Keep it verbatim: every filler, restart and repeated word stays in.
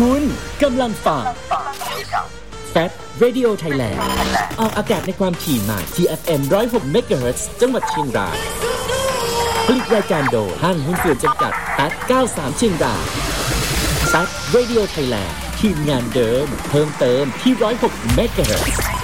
คุณกำลังฟัง แฟต Radio Thailand ออกอากาศในความถี่ใหม่ ที เอฟ เอ็ม หนึ่งร้อยหก เมกะเฮิรตซ์ จังหวัดเชียงรายผลิตรายการโดยห้างหุ้นส่วนจำกัด แฟต เก้าสิบสาม เชียงราย แฟต Radio Thailand ทีมงานเดิมเพิ่มเติมที่ หนึ่งร้อยหก เมกะเฮิรตซ์